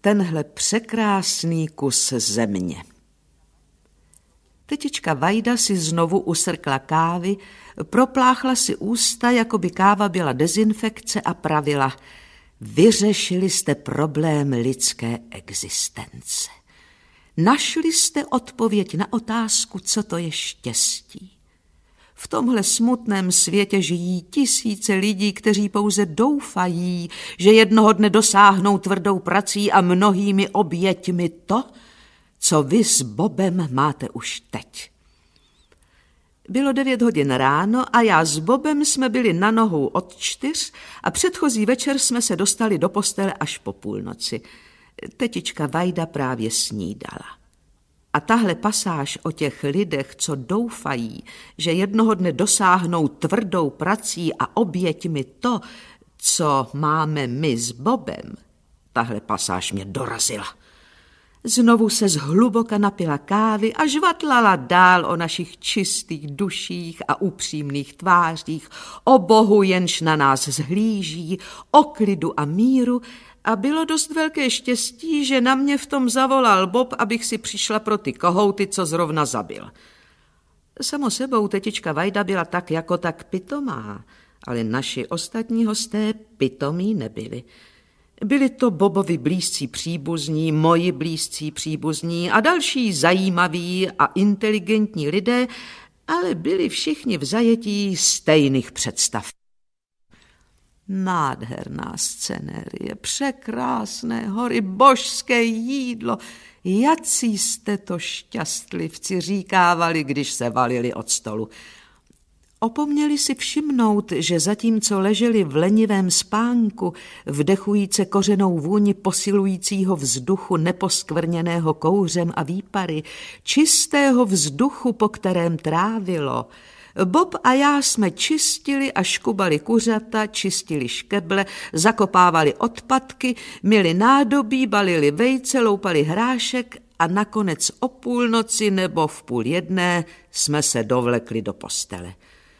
tenhle překrásný kus země. Tetička Vajda si znovu usrkla kávy, propláchla si ústa, jako by káva byla dezinfekce a pravila: vyřešili jste problém lidské existence. Našli jste odpověď na otázku, co to je štěstí. V tomhle smutném světě žijí tisíce lidí, kteří pouze doufají, že jednoho dne dosáhnou tvrdou prací a mnohými oběťmi to, co vy s Bobem máte už teď. Bylo 9 hodin ráno a já s Bobem jsme byli na nohou od 4 a předchozí večer jsme se dostali do postele až po půlnoci. Tetička Vajda právě snídala. A tahle pasáž o těch lidech, co doufají, že jednoho dne dosáhnou tvrdou prací a oběťmi to, co máme my s Bobem, tahle pasáž mě dorazila. Znovu se zhluboka napila kávy a žvatlala dál o našich čistých duších a upřímných tvářích, o Bohu, jenž na nás zhlíží, o klidu a míru, a bylo dost velké štěstí, že na mě v tom zavolal Bob, abych si přišla pro ty kohouty, co zrovna zabil. Samo sebou tetička Vajda byla tak jako tak pitomá, ale naši ostatní hosté pitomí nebyli. Byli to Bobovi blízcí příbuzní, moji blízcí příbuzní a další zajímaví a inteligentní lidé, ale byli všichni v zajetí stejných představ. Nádherná scenérie, překrásné hory, božské jídlo. Jací jste to šťastlivci, říkávali, když se valili od stolu. Opomněli si všimnout, že zatímco leželi v lenivém spánku, vdechujíce kořenou vůni posilujícího vzduchu neposkvrněného kouřem a výpary, čistého vzduchu, po kterém trávilo, Bob a já jsme čistili a škubali kuřata, čistili škeble, zakopávali odpadky, myli nádobí, balili vejce, loupali hrášek a nakonec o půlnoci nebo v 12:30 jsme se dovlekli do postele.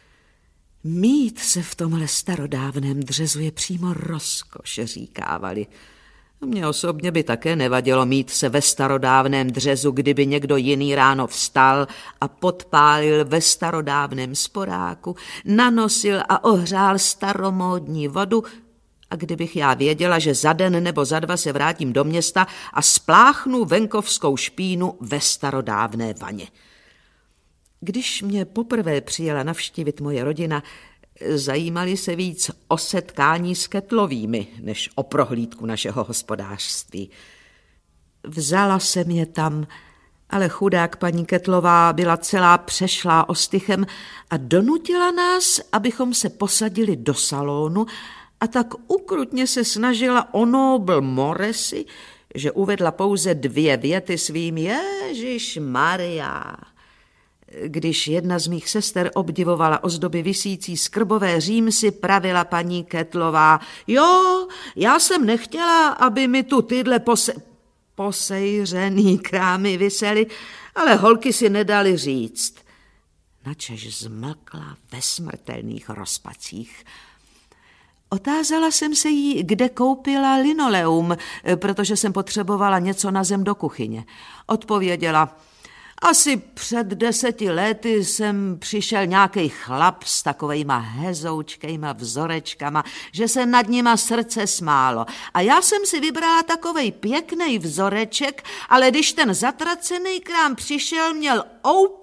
Mít se v tomhle starodávném dřezu je přímo rozkoš, říkávali. Mně osobně by také nevadilo mít se ve starodávném dřezu, kdyby někdo jiný ráno vstal a podpálil ve starodávném sporáku, nanosil a ohřál staromódní vodu, a kdybych já věděla, že za den nebo za 2 se vrátím do města a spláchnu venkovskou špínu ve starodávné vaně. Když mě poprvé přijela navštívit moje rodina, zajímali se víc o setkání s Kettlovými, než o prohlídku našeho hospodářství. Vzala jsem je tam, ale chudák paní Kettlová byla celá přešlá ostychem a donutila nás, abychom se posadili do salonu, a tak ukrutně se snažila o nobl moresy, že uvedla pouze 2 věty svým Ježišmarja. Když jedna z mých sester obdivovala ozdoby visící z krbové římsy, pravila paní Kettlová: jo, já jsem nechtěla, aby mi tu tyhle posejřený krámy visely, ale holky si nedali říct. Načež zmlkla ve smrtelných rozpacích. Otázala jsem se jí, kde koupila linoleum, protože jsem potřebovala něco na zem do kuchyně. Odpověděla: asi před 10 lety sem přišel nějaký chlap s takovejma hezoučkejma vzorečkama, že se nad nima srdce smálo. A já jsem si vybrala takovej pěkný vzoreček, ale když ten zatracený krám přišel, měl